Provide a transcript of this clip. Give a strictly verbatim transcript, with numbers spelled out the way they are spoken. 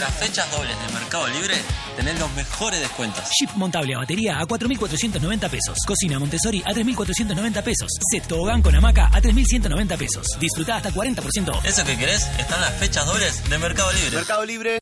las fechas dobles de Mercado Libre tenés los mejores descuentos. Jeep montable a batería a cuatro mil cuatrocientos noventa pesos. Cocina Montessori a tres mil cuatrocientos noventa pesos. Set tobogán con hamaca a tres mil ciento noventa pesos. Disfrutá hasta cuarenta por ciento. Eso que querés está en las fechas dobles de Mercado Libre. Mercado Libre.